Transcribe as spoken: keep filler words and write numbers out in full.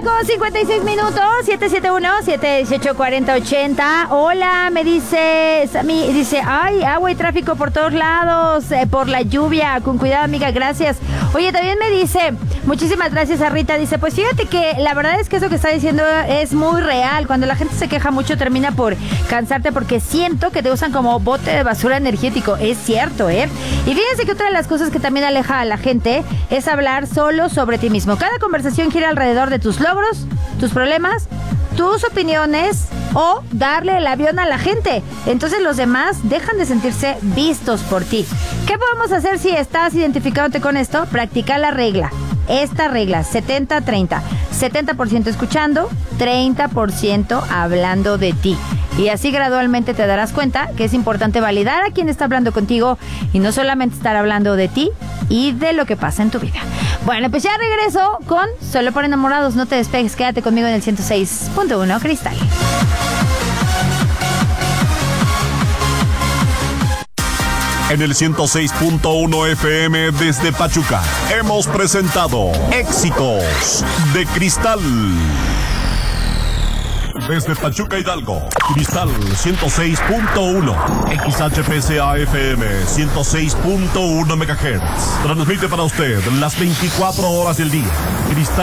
con cincuenta y seis minutos, siete siete uno, siete uno ocho, cuatro cero ocho cero. Hola, me dice Sammy, dice, ay, agua y tráfico por todos lados, eh, por la lluvia, con cuidado, amiga, gracias. Oye, también me dice, muchísimas gracias a Rita, dice, pues fíjate que la verdad es que eso que está diciendo es muy real. Cuando la gente se queja mucho termina por cansarte porque siento que te usan como bote de basura energético. Es cierto, ¿eh? Y fíjense que otra de las cosas que también aleja a la gente es hablar solo sobre ti mismo. Cada conversación gira alrededor de tus logros, tus problemas, tus opiniones o darle el avión a la gente. Entonces los demás dejan de sentirse vistos por ti. ¿Qué podemos hacer si estás identificándote con esto? Practicar la regla. Esta regla, setenta treinta. setenta por ciento escuchando, treinta por ciento hablando de ti. Y así gradualmente te darás cuenta que es importante validar a quien está hablando contigo y no solamente estar hablando de ti y de lo que pasa en tu vida. Bueno, pues ya regreso con Solo por Enamorados. No te despegues, quédate conmigo en el ciento seis punto uno Cristal. En el ciento seis punto uno F M desde Pachuca hemos presentado Éxitos de Cristal. Desde Pachuca, Hidalgo, Cristal ciento seis punto uno, X H P C A F M ciento seis punto uno megahertz. Transmite para usted las veinticuatro horas del día. Cristal